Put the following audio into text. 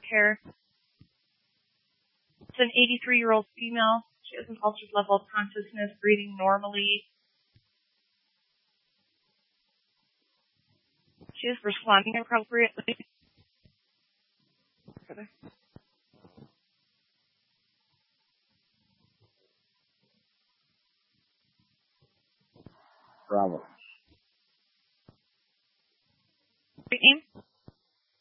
care. It's an 83-year-old female. She has an altered level of consciousness, breathing normally. She is responding appropriately. Bravo. Great name?